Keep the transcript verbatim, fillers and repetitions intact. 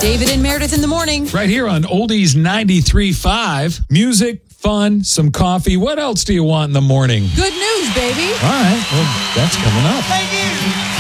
David and Meredith in the morning. Right here on Oldies ninety-three point five. Music, fun, some coffee. What else do you want in the morning? Good news, baby. All right. Well, that's coming up. Thank you.